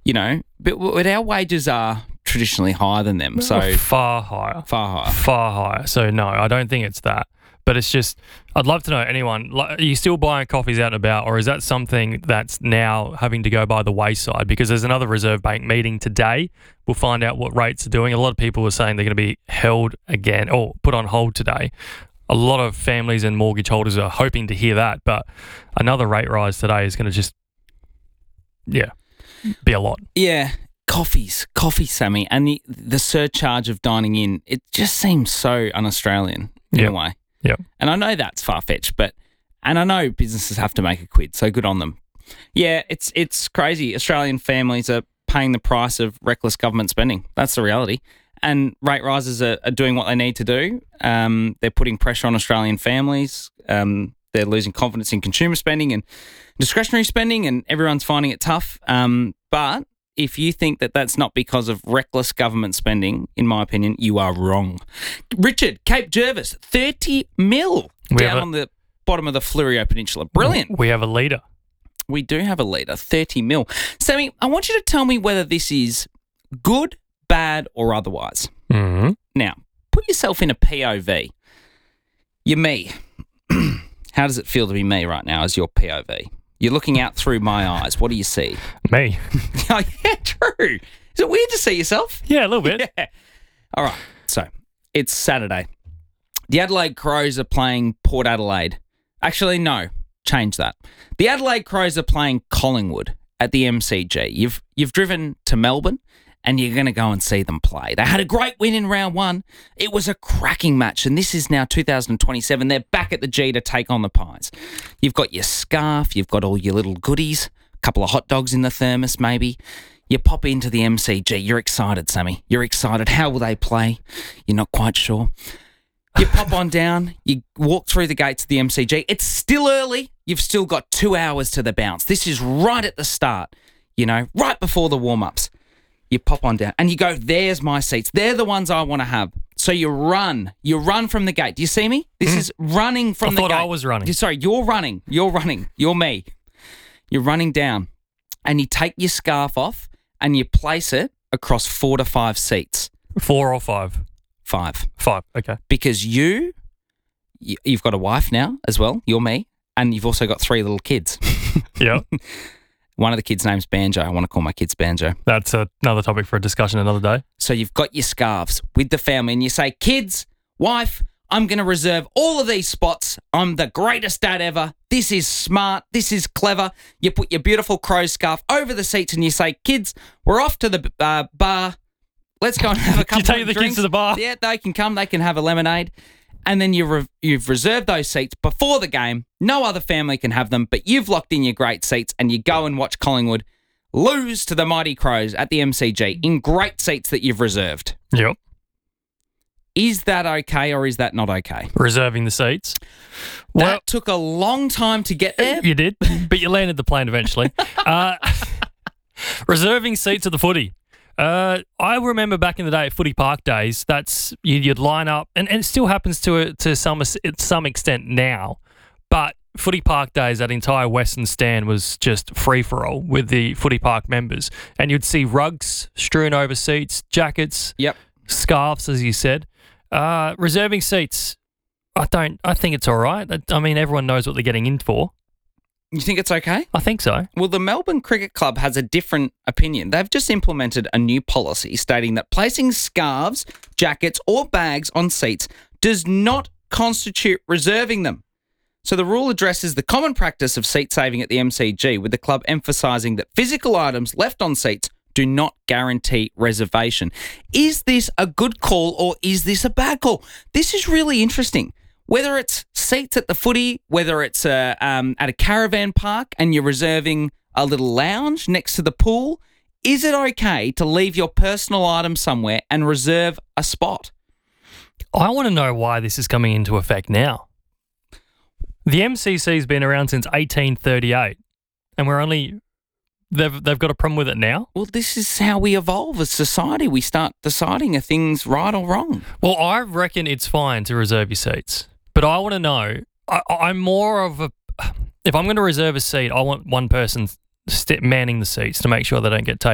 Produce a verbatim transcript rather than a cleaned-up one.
You know, but, but our wages are traditionally higher than them, so far higher, far higher, far higher. So no, I don't think it's that. But it's just, I'd love to know, anyone, like, are you still buying coffees out and about, or is that something that's now having to go by the wayside? Because there's another Reserve Bank meeting today. We'll find out what rates are doing. A lot of people are saying they're going to be held again or put on hold today. A lot of families and mortgage holders are hoping to hear that, but another rate rise today is going to just, yeah, be a lot. Yeah. Coffees, coffee, Sammy, and the, the surcharge of dining in, it just seems so un-Australian in Yep. a way. Yeah. And I know that's far-fetched, but and I know businesses have to make a quid, so good on them. Yeah, it's it's crazy. Australian families are paying the price of reckless government spending. That's the reality. And rate rises are, are doing what they need to do. Um, they're putting pressure on Australian families. Um, they're losing confidence in consumer spending and discretionary spending, and everyone's finding it tough. Um, but if you think that that's not because of reckless government spending, in my opinion, you are wrong. Richard, Cape Jervis, thirty mil We down have a- on the bottom of the Fleurieu Peninsula. Brilliant. We have a leader. We do have a leader, thirty mil. Sammy, I want you to tell me whether this is good, bad, or otherwise. Mm-hmm. Now, put yourself in a P O V. You're me. How does it feel to be me right now as your P O V? You're looking out through my eyes. What do you see? Me. Oh, yeah, true. Is it weird to see yourself? Yeah, a little bit. Yeah. All right. So it's Saturday. The Adelaide Crows are playing Port Adelaide. Actually, no. Change that. The Adelaide Crows are playing Collingwood at the M C G. You've you've driven to Melbourne and you're going to go and see them play. They had a great win in round one. It was a cracking match, and this is now two thousand twenty-seven. They're back at the G to take on the Pies. You've got your scarf. You've got all your little goodies, a couple of hot dogs in the thermos maybe. You pop into the M C G. You're excited, Sammy. You're excited. How will they play? You're not quite sure. You pop on down. You walk through the gates of the M C G. It's still early. You've still got two hours to the bounce. This is right at the start, you know, right before the warm-ups. You pop on down and you go, there's my seats. They're the ones I want to have. So you run. You run from the gate. Do you see me? This mm. is running from I the thought gate. I was running. Sorry, you're running. You're running. You're me. You're running down and you take your scarf off and you place it across four to five seats. Four or five? Five. Five, okay. Because you, you you've got a wife now as well. You're me. And you've also got three little kids. Yeah. One of the kids' name's Banjo. I want to call my kids Banjo. That's a, another topic for a discussion another day. So you've got your scarves with the family and you say, kids, wife, I'm going to reserve all of these spots. I'm the greatest dad ever. This is smart. This is clever. You put your beautiful crow scarf over the seats and you say, kids, we're off to the uh, bar. Let's go and have a couple you take of the drinks. kids to the bar? Yeah, they can come. They can have a lemonade. And then you've, re- you've reserved those seats before the game. No other family can have them, but you've locked in your great seats and you go and watch Collingwood lose to the Mighty Crows at the M C G in great seats that you've reserved. Yep. Is that okay or is that not okay? Reserving the seats. That Well, took a long time to get there. you did, but you landed the plane eventually. uh, reserving seats at the footy. Uh, I remember back in the day at Footy Park days, that's you'd, you'd line up, and, and it still happens to a, to some some extent now. But Footy Park days, that entire Western stand was just free for all with the Footy Park members, and you'd see rugs strewn over seats, jackets, Yep. scarves, as you said. Uh, reserving seats, I don't. I think it's all right. I mean, everyone knows what they're getting in for. You think it's okay? I think so. Well, the Melbourne Cricket Club has a different opinion. They've just implemented a new policy stating that placing scarves, jackets, or bags on seats does not constitute reserving them. So the rule addresses the common practice of seat saving at the M C G, with the club emphasising that physical items left on seats do not guarantee reservation. Is this a good call or is this a bad call? This is really interesting. Whether it's seats at the footy, whether it's a, um, at a caravan park and you're reserving a little lounge next to the pool, is it okay to leave your personal item somewhere and reserve a spot? I want to know why this is coming into effect now. The M C C's been around since eighteen thirty-eight, and we're only they've they've got a problem with it now. Well, this is how we evolve as society. We start deciding are things right or wrong. Well, I reckon it's fine to reserve your seats, but I want to know. I, I'm more of a. If I'm going to reserve a seat, I want one person st- manning the seats to make sure they don't get taken.